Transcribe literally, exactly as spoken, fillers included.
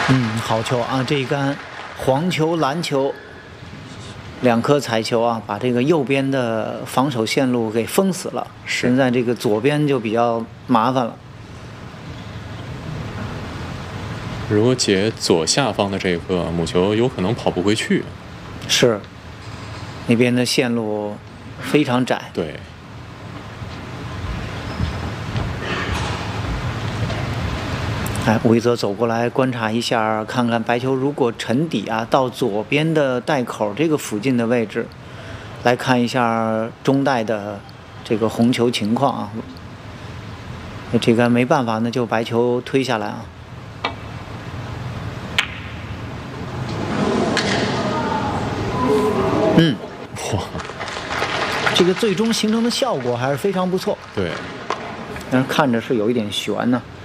嗯，好球啊！这一杆黄球、蓝球两颗彩球啊，把这个右边的防守线路给封死了。现在这个左边就比较麻烦了。 如果解左下方的这个母球，有可能跑不回去。 是，那边的线路非常窄。 对。 哎，吴一泽走过来观察一下，看看白球如果沉底啊，到左边的袋口这个附近的位置，来看一下中袋的这个红球情况啊。这个没办法，那就白球推下来啊。嗯， 哇， 这个最终形成的效果还是非常不错。 对， 但是看着是有一点悬呢、啊。